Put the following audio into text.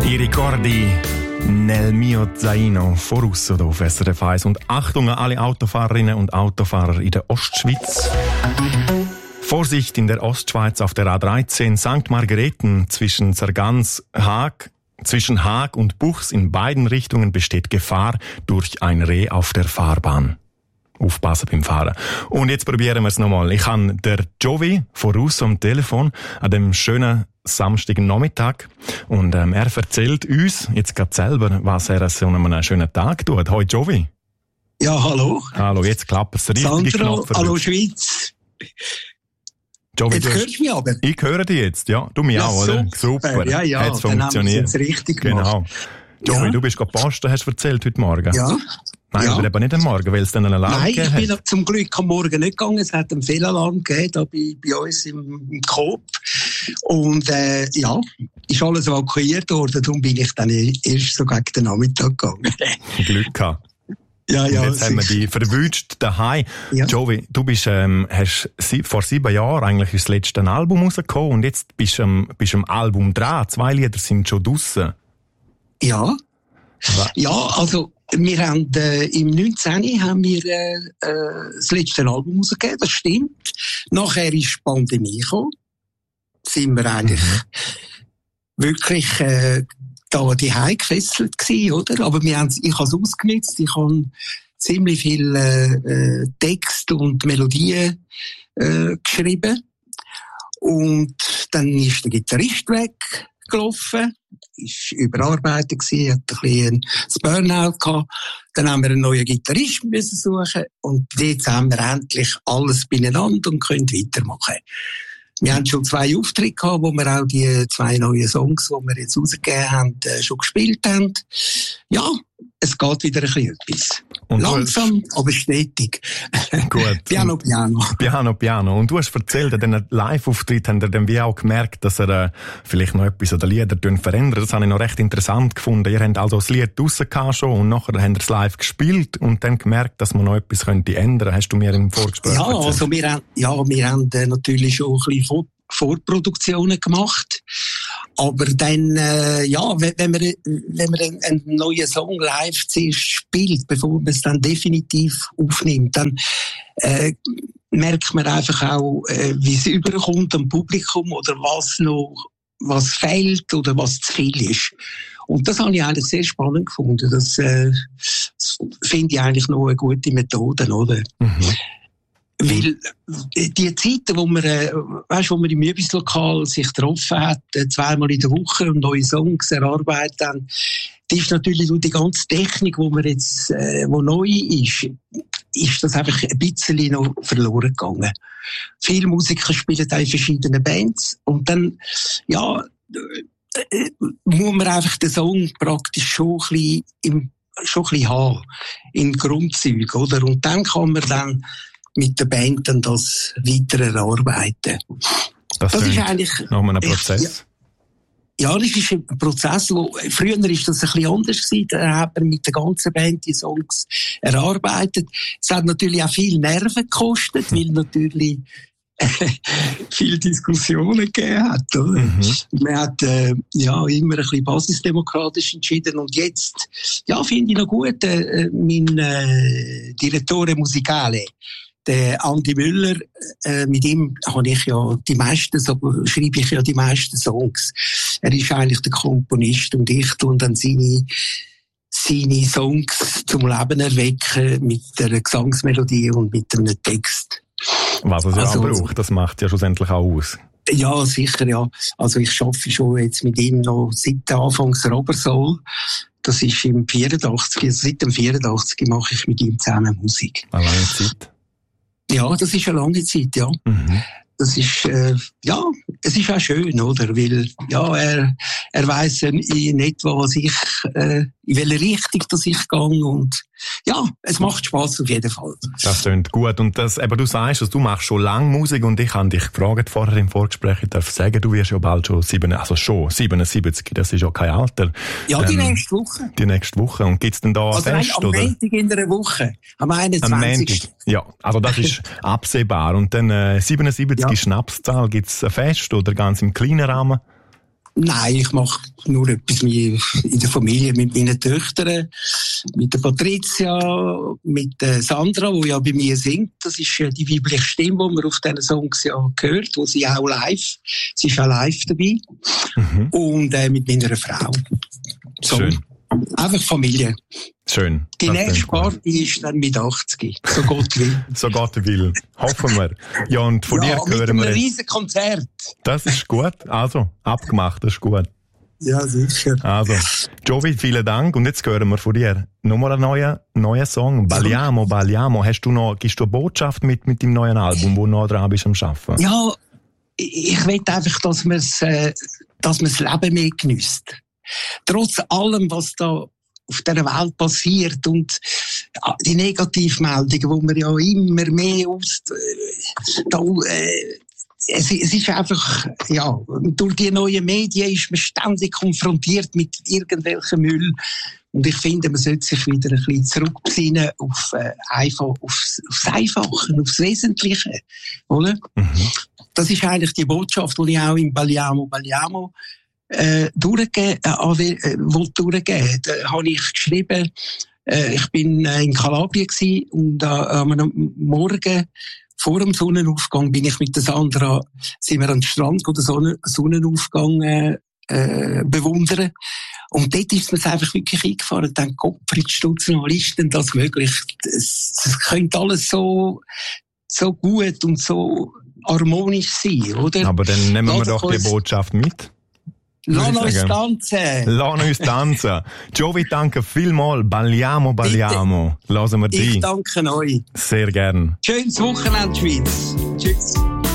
I ricordi nel mio zaino, voraus hier auf SRF 1. Und Achtung an alle Autofahrerinnen und Autofahrer in der Ostschweiz. Vorsicht in der Ostschweiz auf der A13 St. Margareten zwischen zwischen Haag und Buchs in beiden Richtungen besteht Gefahr durch ein Reh auf der Fahrbahn. Aufpassen beim Fahren. Und jetzt probieren wir es nochmal. Ich habe der Jovi voraus am Telefon an dem schönen Samstagnachmittag und er erzählt uns jetzt gerade selber, was er so an einem schönen Tag tut. Hoi Jovi. Ja, hallo. Hallo, jetzt klappt es. Der richtige Sandro, Knopf. hallo Schweiz. Jovi, Jetzt hörst du mich aber? Ich höre dich jetzt, ja. Du mich Ja, auch, oder? super. Ja, Hat's dann haben wir funktioniert. es jetzt richtig gemacht. Genau. Jovi, Ja. du bist gerade posten, hast du erzählt heute Morgen. Ja. Nein, Ja. aber eben nicht am Morgen, weil es dann einen Alarm Nein, ich gegeben bin hat. zum Glück am Morgen nicht gegangen. Es hat einen Fehlalarm gegeben, da bei uns im Coop. Und ja, ist alles evakuiert worden. Darum bin ich dann erst so gegen den Nachmittag gegangen. Glück gehabt. Ja, Und ja. jetzt haben wir dich verwünscht daheim. Ja. Jovi, du bist, hast vor 7 Jahren eigentlich das letzte Album rausgekommen und jetzt bist du am Album dran. 2 Lieder sind schon draussen. Ja. Was? Ja, also wir haben im 19. haben wir das letzte Album rausgegeben, das stimmt. Nachher ist die Pandemie gekommen. Sind wir eigentlich wirklich da die gefesselt gewesen, oder? Aber ich habe es ausgenutzt. Ich habe ziemlich viel Text und Melodien geschrieben. Und dann ist der Gitarrist weggelaufen. Ist überarbeitet gewesen, hat ein bisschen das Burnout gehabt. Dann haben wir einen neuen Gitarrist müssen suchen. Und jetzt haben wir endlich alles beieinander und können weitermachen. Wir haben schon 2 Auftritte gehabt, wo wir auch die 2 neuen Songs, die wir jetzt rausgegeben haben, schon gespielt haben. Ja, es geht wieder ein bisschen etwas. Und langsam, aber stetig. Gut. Piano. Piano. Und du hast erzählt, an diesen Live-Auftritt haben dann wie auch gemerkt, dass er vielleicht noch etwas an den Liedern verändert. Das habe ich noch recht interessant gefunden. Ihr habt also das Lied draussen gehabt schon und nachher habt ihr es live gespielt und dann gemerkt, dass man noch etwas könnte ändern. Hast du mir im Vorgespräch Ja, erzählt? also wir haben natürlich schon ein bisschen Vorproduktionen gemacht. Aber dann, wenn man einen neuen Song live zuerst spielt, bevor man es dann definitiv aufnimmt, dann merkt man einfach auch, wie es überkommt am Publikum oder was fehlt oder was zu viel ist. Und das habe ich eigentlich sehr spannend gefunden. Das finde ich eigentlich noch eine gute Methode, oder? Mhm. Weil die Zeiten, wo man im Übungslokal sich getroffen hat, 2-mal in der Woche und neue Songs erarbeitet haben, das ist natürlich durch die ganze Technik, wo neu ist das einfach ein bisschen noch verloren gegangen. Viele Musiker spielen auch in verschiedenen Bands und dann, ja, muss man einfach den Song praktisch schon ein bisschen haben, in Grundzügen, oder? Und dann kann man dann mit der Band dann das weiter erarbeiten. Das ist eigentlich nach einem Prozess. Ja, das ist ein Prozess, früher ist das ein bisschen anders gewesen. Da hat man mit der ganzen Band die Songs erarbeitet. Es hat natürlich auch viel Nerven gekostet, weil natürlich viele Diskussionen gegeben hat, oder? Man hat, immer ein bisschen basisdemokratisch entschieden und jetzt, ja, finde ich noch gut, mein Direttore Musicale, der Andi Müller, mit ihm schreibe ich ja die meisten Songs. Er ist eigentlich der Komponist und ich tue dann seine Songs zum Leben erwecken mit einer Gesangsmelodie und mit einem Text. Was es ja auch braucht, das macht ja schlussendlich auch aus. Ja, sicher, ja. Also ich arbeite schon jetzt mit ihm noch seit Anfangs Robersoul. Das ist im 84, also seit dem 84 mache ich mit ihm zusammen Musik. Eine lange Zeit. Ja, das ist eine lange Zeit, ja. Mhm. Das ist, es ist auch schön, oder? Weil, ja, er weiss in etwa, in welche Richtung das ich gehe und, ja, es macht Spass auf jeden Fall. Das klingt gut. Und du sagst, dass du machst schon lange Musik und ich habe dich gefragt vorher im Vorgespräch, ich darf sagen, du wirst ja bald schon 77, das ist ja kein Alter. Ja, die nächste Woche. Die nächste Woche. Und gibt's denn da ein Fest, am oder? Am Montag in einer Woche. Am 21. Am Montag. Ja, also das ist absehbar. Und dann 77 Ja. Schnapszahl, gibt's ein Fest oder ganz im kleinen Rahmen? Nein, ich mache nur etwas in der Familie mit meinen Töchtern, mit der Patricia, mit der Sandra, die ja bei mir singt. Das ist die weibliche Stimme, die man auf diesen Songs ja hört, wo sie auch live, sie ist auch live dabei. Mhm. Und mit meiner Frau. So. Schön. Einfach Familie. Schön. Die nächste Party ist dann mit 80. So Gott will. So Gott will. Hoffen wir. Ja, und von dir hören wir... mit einem riesen Konzert. Das ist gut. Also, abgemacht, das ist gut. Ja, sicher. Also, Jovi, vielen Dank. Und jetzt hören wir von dir nochmal einen neuen Song. Balliamo, Balliamo. Gibst du eine Botschaft mit deinem neuen Album, wo du noch dran bist am Arbeiten? Ja, ich will einfach, dass man das Leben mehr geniesst. Trotz allem, was da auf dieser Welt passiert und die Negativmeldungen, die man ja immer mehr es ist einfach, ja, durch die neuen Medien ist man ständig konfrontiert mit irgendwelchem Müll. Und ich finde, man sollte sich wieder ein bisschen zurückbesinnen aufs Einfache, aufs Wesentliche, oder? Mhm. Das ist eigentlich die Botschaft, die ich auch im Balliamo durchgeben. Da habe ich geschrieben, ich bin in Kalabrien gewesen und am Morgen vor dem Sonnenaufgang bin ich mit der Sandra, sind wir an den Strand den Sonnenaufgang bewundern. Und dort ist mir einfach wirklich eingefahren, dann Gottfried Stutzenhall, ist denn das möglich? Es könnte alles so gut und so harmonisch sein, oder? Aber dann nehmen wir doch die Botschaft mit. Lass uns tanzen! Lass uns tanzen! Jovi, danke vielmals. Balliamo, Balliamo. Lassen wir dich. Ich danke euch. Sehr gern. Schönes Wochenende, Schweiz. Tschüss.